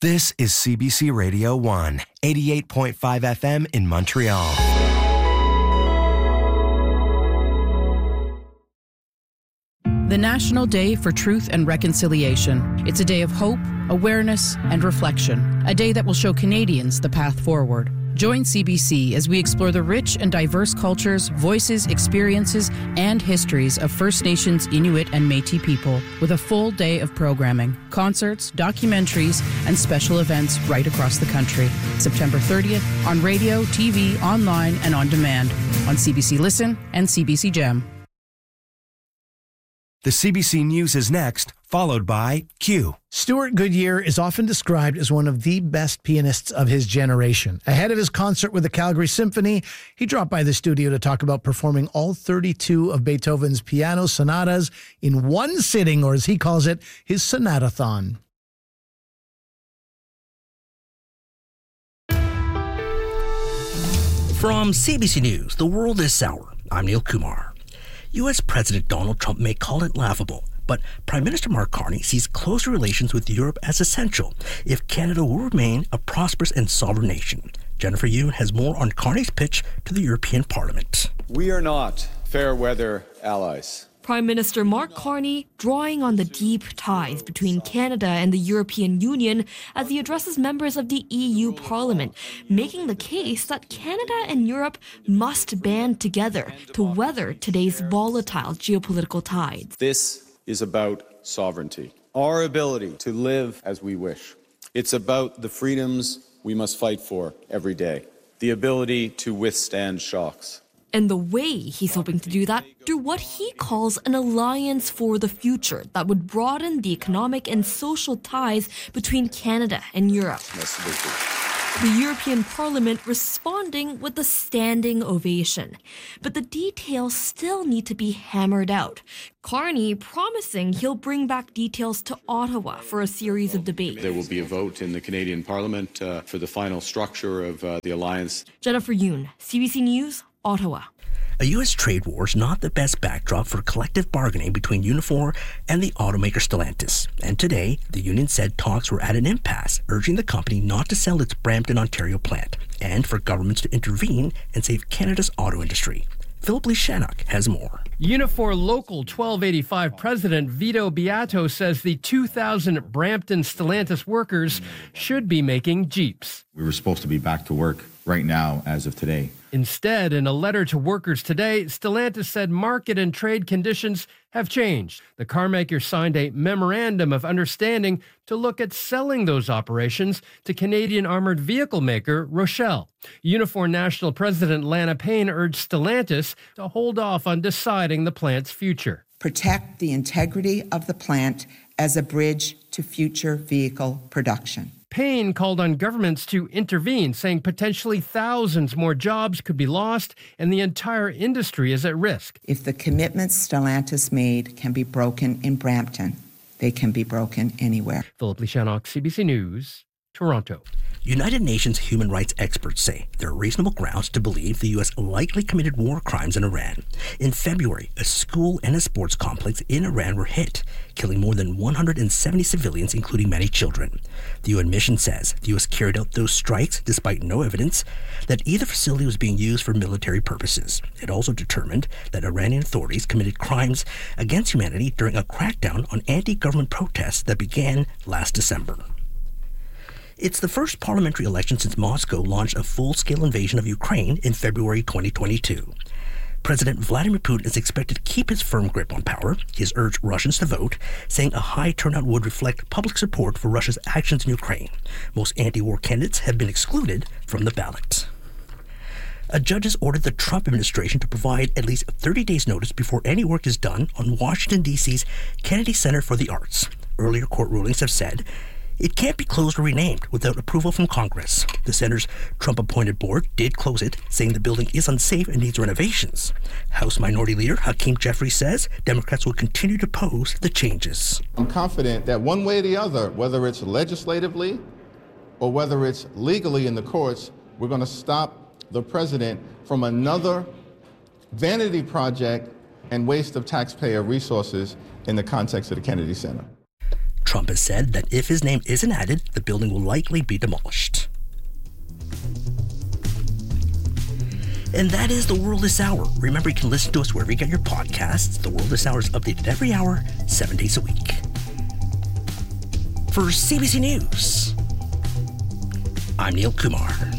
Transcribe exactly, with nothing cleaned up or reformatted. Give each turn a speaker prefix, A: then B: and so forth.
A: This is C B C Radio one, eighty-eight point five F M in Montreal.
B: The National Day for Truth and Reconciliation. It's a day of hope, awareness, and reflection. A day that will show Canadians the path forward. Join C B C as we explore the rich and diverse cultures, voices, experiences, and histories of First Nations, Inuit, and Métis people with a full day of programming, concerts, documentaries, and special events right across the country. September thirtieth on radio, T V, online, and on demand on C B C Listen and C B C Gem.
A: The C B C News is next, followed by Q.
C: Stuart Goodyear is often described as one of the best pianists of his generation. Ahead of his concert with the Calgary Symphony, he dropped by the studio to talk about performing all thirty-two of Beethoven's piano sonatas in one sitting, or as he calls it, his sonatathon.
D: From C B C News, the world is sour. I'm Neil Kumar. U S President Donald Trump may call it laughable, but Prime Minister Mark Carney sees closer relations with Europe as essential if Canada will remain a prosperous and sovereign nation. Jennifer Yoon has more on Carney's pitch to the European Parliament.
E: We are not fair-weather allies.
F: Prime Minister Mark Carney drawing on the deep ties between Canada and the European Union as he addresses members of the E U Parliament, making the case that Canada and Europe must band together to weather today's volatile geopolitical tides.
E: This is about sovereignty, our ability to live as we wish. It's about the freedoms we must fight for every day, the ability to withstand shocks.
F: And the way he's hoping to do that through what he calls an alliance for the future that would broaden the economic and social ties between Canada and Europe. The European Parliament responding with a standing ovation. But the details still need to be hammered out. Carney promising he'll bring back details to Ottawa for a series of debates.
E: There will be a vote in the Canadian Parliament uh, for the final structure of uh, the alliance.
F: Jennifer Yoon, C B C News, Ottawa.
D: A U S trade war is not the best backdrop for collective bargaining between Unifor and the automaker Stellantis. And today, the union said talks were at an impasse, urging the company not to sell its Brampton, Ontario plant, and for governments to intervene and save Canada's auto industry. Philip Lee Shannock has more.
G: Unifor Local twelve eighty-five President Vito Beato says the two thousand Brampton Stellantis workers should be making Jeeps.
H: We were supposed to be back to work right now as of today.
G: Instead, in a letter to workers today, Stellantis said market and trade conditions have changed. The carmaker signed a memorandum of understanding to look at selling those operations to Canadian armored vehicle maker Rochelle. Unifor National President Lana Payne urged Stellantis to hold off on deciding the plant's future.
I: Protect the integrity of the plant as a bridge to future vehicle production.
G: Payne called on governments to intervene, saying potentially thousands more jobs could be lost and the entire industry is at risk.
I: If the commitments Stellantis made can be broken in Brampton, they can be broken anywhere.
G: Philip Lee Shannock, C B C News, Toronto.
D: United Nations human rights experts say there are reasonable grounds to believe the U S likely committed war crimes in Iran. In February, a school and a sports complex in Iran were hit, killing more than one hundred seventy civilians, including many children. The U N mission says the U S carried out those strikes despite no evidence that either facility was being used for military purposes. It also determined that Iranian authorities committed crimes against humanity during a crackdown on anti-government protests that began last December. It's the first parliamentary election since Moscow launched a full-scale invasion of Ukraine in February twenty twenty-two. President Vladimir Putin is expected to keep his firm grip on power. He has urged Russians to vote, saying a high turnout would reflect public support for Russia's actions in Ukraine. Most anti-war candidates have been excluded from the ballot. A judge has ordered the Trump administration to provide at least thirty days' notice before any work is done on Washington, D C's Kennedy Center for the Arts. Earlier court rulings have said it can't be closed or renamed without approval from Congress. The center's Trump-appointed board did close it, saying the building is unsafe and needs renovations. House Minority Leader Hakeem Jeffries says Democrats will continue to oppose the changes.
J: I'm confident that one way or the other, whether it's legislatively or whether it's legally in the courts, we're going to stop the president from another vanity project and waste of taxpayer resources in the context of the Kennedy Center.
D: Trump has said that if his name isn't added, the building will likely be demolished. And that is The World This Hour. Remember, you can listen to us wherever you get your podcasts. The World This Hour is updated every hour, seven days a week. For C B C News, I'm Neil Kumar.